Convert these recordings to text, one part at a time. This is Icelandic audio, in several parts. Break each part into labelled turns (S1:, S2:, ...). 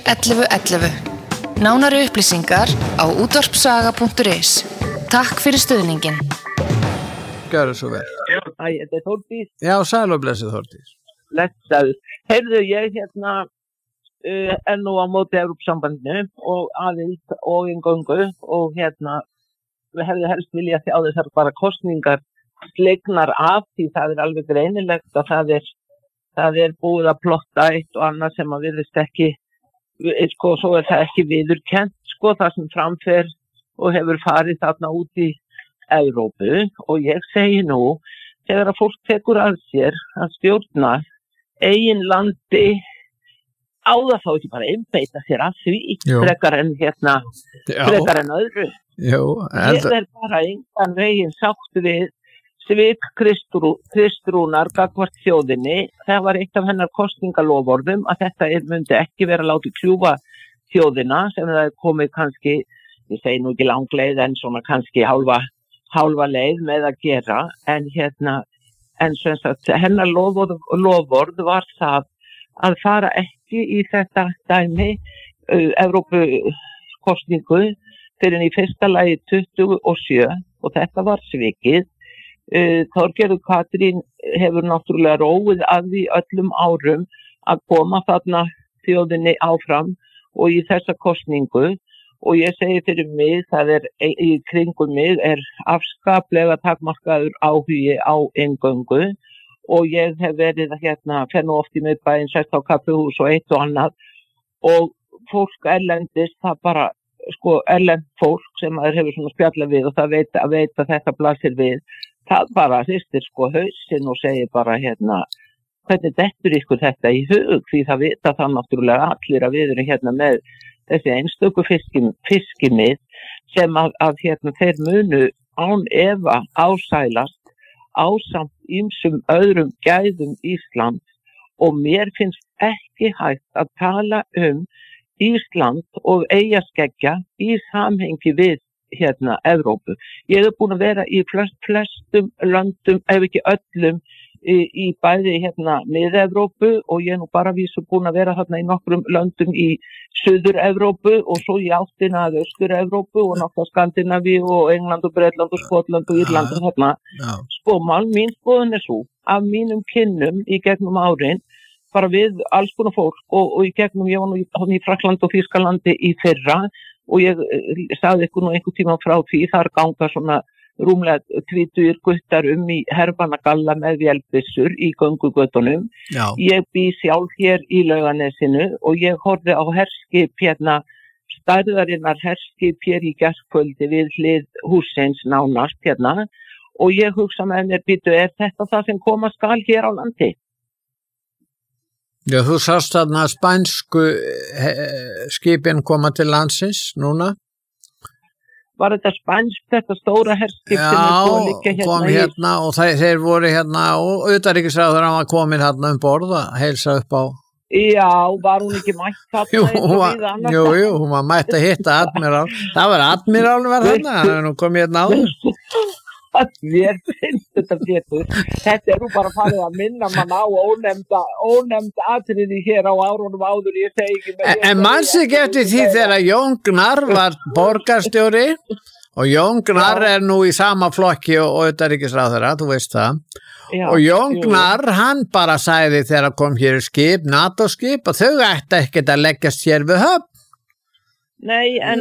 S1: 1111. Nánari upplýsingar á útvarpsaga.is. Takk fyrir stuðningin.
S2: Gjörðu svo vel.
S3: Þetta Þórdís.
S2: Já, sæl og blessuð Þórdís.
S3: Blessaður. Heyrðu, ég er nú á móti Evrópusambandinu og aðild og inngöngu og við hefði helst vilja sjá þessar bara kosningar slegnar af því það alveg greinilegt að það er búið að plotta eitt og annað sem að virðist ekki, svo það ekki viðurkennt, það sem framfer og hefur farið þarna út í Evrópu og ég segi nú, þegar að fólk tekur að sér að stjórna eigin landi á það þá ekki bara einbeita sér að því frekar en öðru.
S2: Jú,
S3: ég bara engan veginn sátt við svik Kristrúnar gagnvart þjóðinni. Það var eitt af hennar kosningaloforðum að þetta myndi ekki vera látið kljúfa þjóðina sem það komið kannski, ég segi nú ekki langleið en svona kannski hálfa leið með að gera en sem sagt hennar loforð var það að fara ekki í þetta dæmi Evrópu kosningu fyrir í fyrsta lagi 27 og þetta var svikið. Þorgerður Katrín hefur náttúrulega róið að því öllum árum að koma þarna þjóðinni áfram og í þessa kosningu og ég segi fyrir mig, það í kringum mig afskaplega takmarkaður áhugi á inngöngu og ég hef verið fer nú oft í miðbæinn, sett á kaffihús og eitt og annað og fólk erlendis, það bara erlend fólk sem maður hefur svona spjallað við og það veit að þetta blasir við, það bara hristir hausinn og segir bara hvernig dettur ykkur þetta í hug því það vita það náttúrulega allir að við erum með þessi einstöku fiskimið sem að þeir munu án efa ásælast ásamt ýmsum öðrum gæðum Íslands og mér finnst ekki hægt að tala Ísland og eyjaskeggja í samhengi við Evrópu. Ég búin að vera í flestum löndum, ef ekki öllum, í bæði mið-Evrópu og ég nú bara vísu búin að vera þarna í nokkrum löndum í Suður-Evrópu og svo í áttina að Austur-Evrópu og nokkra Skandinavíu og England og Bretland og Skotland og Írland og þarna. Mín skoðun svo, af mínum kynnum í gegnum árin, bara við alls konar fólk og í gegnum, ég var nú í Frakklandi og Þýskalandi í fyrra og ég sagði ykkur nú einhver tíma frá því, þar ganga svona rúmlega 20 guttar í herbanagalla með vélbyssur í göngugötunum. Ég bý sjálf hér í Laugarnesinu og ég horfði á herskip stærðarinnar herskip hér í gærkvöldi við hlið hússins nánast og ég hugsa með mér, þetta það sem koma skal hér á landi?
S2: Já, þú sást þarna spænsku skipin koma til landsins núna?
S3: Var þetta spænsk, þetta stóra herskip sem
S2: kom og þeir voru og utanríkisráðherra var komin borð að heilsa upp á.
S3: Já, var hún ekki mætt þarna?
S2: Jú, hún var mætt að hitta admirál. Það var admirálinn var þarna, hann nú komið áður.
S3: Mér finnst þetta betur. Þetta nú bara farið að minna mann á ónefnd atriði hér á árunum áður, ég segi ekki með.
S2: En manns ekki eftir því þegar Jón Gnarr var borgarstjóri og Jón Gnarr nú í sama flokki og utanríkisráðherra, þú veist það. Og Jón Gnarr, hann bara sagði þegar kom hér skip, NATO-skip og þau ætti ekkert að leggjast hér við höfn.
S3: Nei, en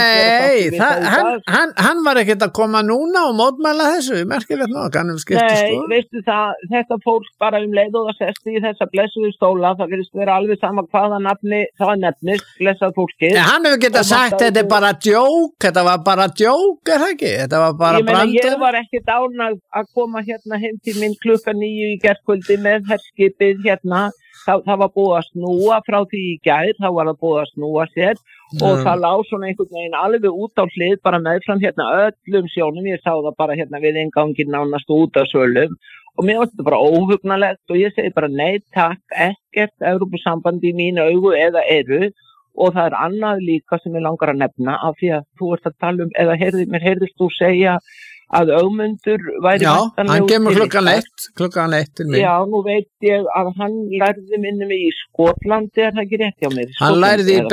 S2: hann var ekkert að koma núna og mótmæla þessu, merkilegt nokk, hann
S3: Nei, veistu það, þetta fólk bara leið og það sesti í þessa blessuðu stóla, það virðist vera alveg sama hvaða nafni það nefnist, blessað fólkið.
S2: Hann hefur getað sagt, þetta bara djók, þetta var bara djók, það ekki? Þetta var bara brandar.
S3: Ég var ekkert ánægð að koma heim til minn 9:00 í gærkvöldi með herskipið það var búið að snúa frá því í gær, þá var það búið að snúa sér og það lá svona einhvern veginn alveg út á hlið bara meðfram öllum sjónum, ég sá það bara við innganginn nánast út af sölum og mér var þetta bara óhugnalegt og ég segi bara nei takk, ekkert Evrópusambandi í mínu augu eða eru og það annað líka sem ég langar að nefna af því að þú ert að tala eða heyrðist þú segja að Ögmundur væri
S2: hann kemur klukkan 1 til mig.
S3: Já, nú veit ég að hann lærði minni mig í Skotlandi, það ekki rétt hjá mér?
S2: Hann lærði í